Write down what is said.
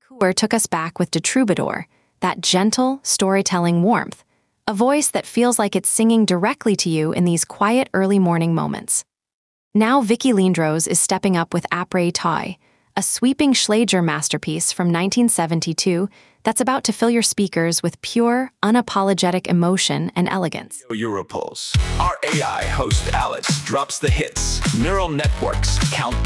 Hooer took us back with De Troubadour, that gentle, storytelling warmth, a voice that feels like it's singing directly to you in these quiet early morning moments. Now Vicky Lindros is stepping up with Après Toi, a sweeping Schlager masterpiece from 1972 that's about to fill your speakers with pure, unapologetic emotion and elegance. Europulse. Our AI host Alice drops the hits. Neural networks count